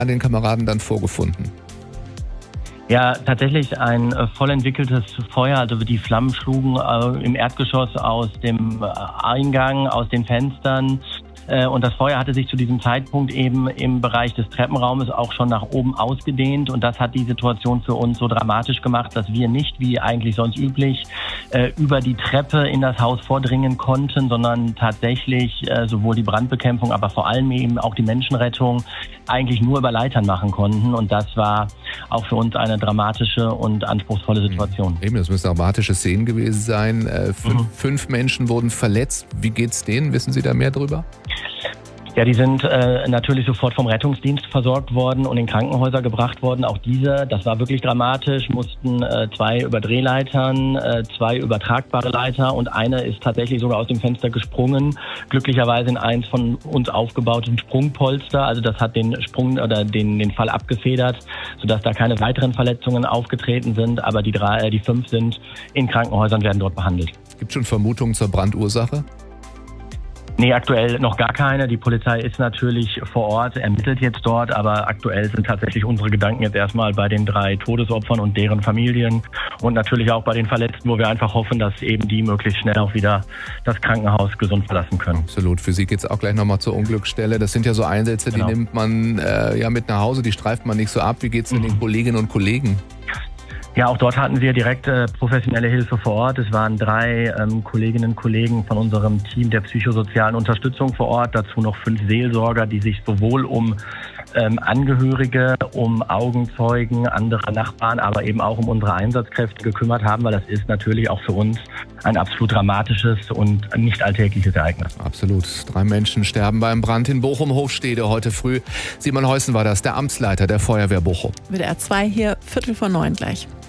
an den Kameraden dann vorgefunden? Ja, tatsächlich ein voll entwickeltes Feuer. Also die Flammen schlugen im Erdgeschoss aus dem Eingang, aus den Fenstern. Und das Feuer hatte sich zu diesem Zeitpunkt eben im Bereich des Treppenraumes auch schon nach oben ausgedehnt. Und das hat die Situation für uns so dramatisch gemacht, dass wir nicht, wie eigentlich sonst üblich, über die Treppe in das Haus vordringen konnten, sondern tatsächlich sowohl die Brandbekämpfung, aber vor allem eben auch die Menschenrettung eigentlich nur über Leitern machen konnten. Und das war auch für uns eine dramatische und anspruchsvolle Situation. Eben, das müssen dramatische Szenen gewesen sein. Fünf Menschen wurden verletzt. Wie geht's denen? Wissen Sie da mehr drüber? Ja, die sind natürlich sofort vom Rettungsdienst versorgt worden und in Krankenhäuser gebracht worden. Auch diese, das war wirklich dramatisch, mussten 2 über Drehleitern, 2 übertragbare Leiter und eine ist tatsächlich sogar aus dem Fenster gesprungen. Glücklicherweise in eins von uns aufgebauten Sprungpolster. Also das hat den Sprung oder den Fall abgefedert, sodass da keine weiteren Verletzungen aufgetreten sind. Aber die 5 sind in Krankenhäusern, werden dort behandelt. Gibt es schon Vermutungen zur Brandursache? Nee, aktuell noch gar keine. Die Polizei ist natürlich vor Ort, ermittelt jetzt dort, aber aktuell sind tatsächlich unsere Gedanken jetzt erstmal bei den 3 Todesopfern und deren Familien und natürlich auch bei den Verletzten, wo wir einfach hoffen, dass eben die möglichst schnell auch wieder das Krankenhaus gesund verlassen können. Absolut. Für Sie geht es auch gleich nochmal zur Unglücksstelle. Das sind ja so Einsätze, die nimmt man mit nach Hause, die streift man nicht so ab. Wie geht es denn den Kolleginnen und Kollegen? Ja, auch dort hatten wir direkt professionelle Hilfe vor Ort. Es waren 3 Kolleginnen und Kollegen von unserem Team der psychosozialen Unterstützung vor Ort. Dazu noch 5 Seelsorger, die sich sowohl um Angehörige, um Augenzeugen, andere Nachbarn, aber eben auch um unsere Einsatzkräfte gekümmert haben, weil das ist natürlich auch für uns ein absolut dramatisches und nicht alltägliches Ereignis. Absolut. 3 Menschen sterben beim Brand in Bochum-Hofstede heute früh. Simon Heusen war das, der Amtsleiter der Feuerwehr Bochum. WDR 2 hier, 8:45 gleich.